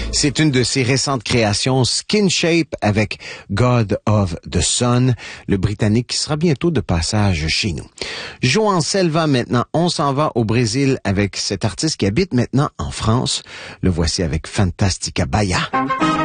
C'est une de ses récentes créations, Skin Shape, avec God of the Sun, le Britannique qui sera bientôt de passage chez nous. João Selva maintenant, on s'en va au Brésil avec cet artiste qui habite maintenant en France. Le voici avec Fantastica Bahia.